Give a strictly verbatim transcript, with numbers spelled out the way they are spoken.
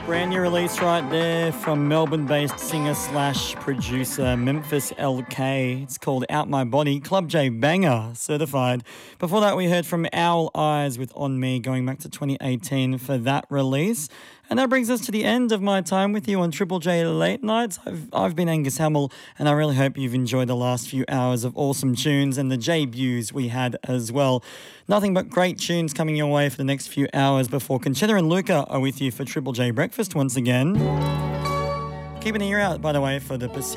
Brand new release right there from Melbourne-based singer slash producer Memphis L K. It's called Out My Body. Club J banger, certified. Before that, we heard from Owl Eyes with On Me, going back to twenty eighteen for that release. And that brings us to the end of my time with you on Triple J Late Nights. I've, I've been Angus Hamill, and I really hope you've enjoyed the last few hours of awesome tunes and the J-Bues we had as well. Nothing but great tunes coming your way for the next few hours before Conchetta and Luca are with you for Triple J Breakfast once again. Keep an ear out, by the way, for the Pacific